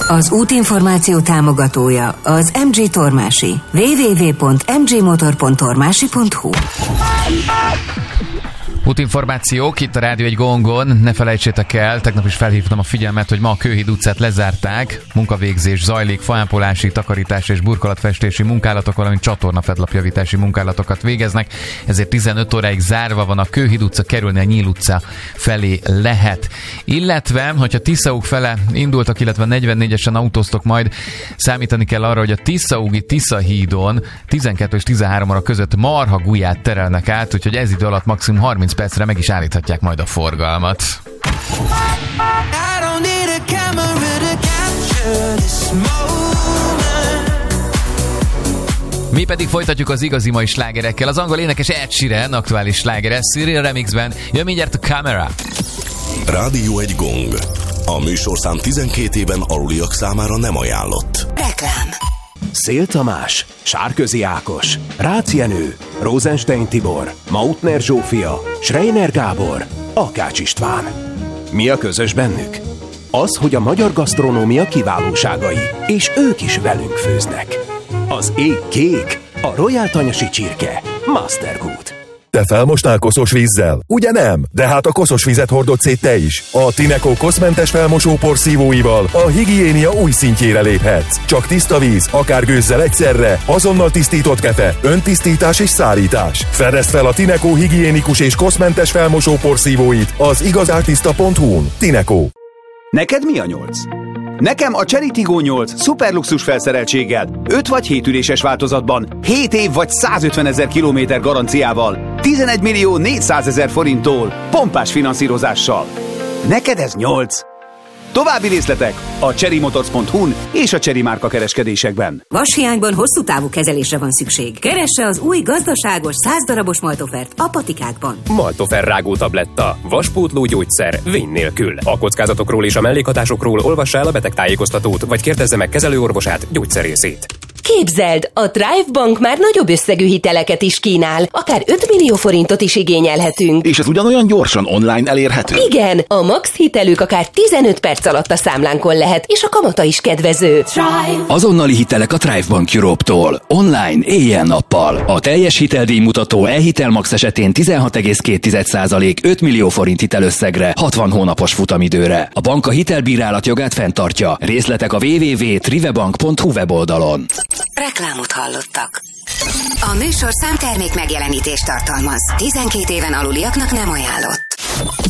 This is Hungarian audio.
Az útinformáció támogatója az MG Tormási. www.mgmotor.tormási.hu. Útinformációk itt a Rádió egy gongon. Ne felejtsétek el, tegnap is felhívtam a figyelmet, hogy ma a Kőhíd utcát lezárták. Munkavégzés zajlik, faápolási, takarítás és burkolatfestési munkálatok, valamint csatornafedlapjavítási munkálatokat végeznek. Ezért 15 óráig zárva van a Kőhíd utca, kerülni a Nyíl utca felé lehet. Illetve, hogyha Tiszaúg fele indultak, illetve 44-esen autóztok majd, számítani kell arra, hogy a Tiszaúgi Tiszahídon 12 és 13 óra között marha guját terelnek át, úgyhogy ez idő alatt maximum 30 percre meg is állíthatják majd a forgalmat. Mi pedig folytatjuk az igazi mai slágerekkel. Az angol énekes Ed Sheeran aktuális slágere Cyril remixben. Jön mindjárt a Camera. Rádió egy gong. A műsorszám 12 éven aluliak számára nem ajánlott. Reklám. Szél Tamás, Sárközi Ákos, Rácz Jenő, Rosenstein Tibor, Mautner Zsófia, Schreiner Gábor, Akács István. Mi a közös bennük? Az, hogy a magyar gasztronómia kiválóságai, és ők is velünk főznek. Az ég kék, a Royal Tanyasi csirke, Mastergood. Te felmosnál koszos vízzel? Ugye nem? De hát a koszos vizet hordod szét te is. A Tineco koszmentes felmosópor szívóival a higiénia új szintjére léphetsz. Csak tiszta víz, akár gőzzel egyszerre, azonnal tisztított kefe, öntisztítás és szárítás. Fedezd fel a Tineco higiénikus és koszmentes felmosópor szívóit az igazártiszta.hu-n. Tineco. Neked mi a 8? Nekem a Chery Tiggo 8 szuperluxus felszereltséggel, 5 vagy 7 üléses változatban, 7 év vagy 150 000 kilométer garanciával, 11 millió 400 000 forinttól, pompás finanszírozással. Neked ez 8? További részletek a cherrymotors.hu-n és a Chery márka kereskedésekben. Vashiányban hosszú távú kezelésre van szükség. Keresse az új gazdaságos 100 darabos Maltofert a patikákban. Maltofer rágó tabletta. Vaspótló gyógyszer. Vény nélkül. A kockázatokról és a mellékhatásokról olvassa el a betegtájékoztatót, vagy kérdezze meg kezelőorvosát, gyógyszerészét. Képzeld, a Thrive Bank már nagyobb összegű hiteleket is kínál, akár 5 millió forintot is igényelhetünk. És ez ugyanolyan gyorsan online elérhető? Igen, a max hitelük akár 15 perc alatt a számlánkon lehet, és a kamata is kedvező. Thrive. Azonnali hitelek a Thrive Bank Europe-tól. Online, éjjel-nappal. A teljes hiteldíjmutató e-hitel max esetén 16,2% 5 millió forint hitelösszegre, 60 hónapos futamidőre. A bank a hitelbírálat jogát fenntartja. Részletek a www.trivebank.hu weboldalon. Reklámot hallottak. A műsorszám termék megjelenítést tartalmaz. 12 éven aluliaknak nem ajánlott.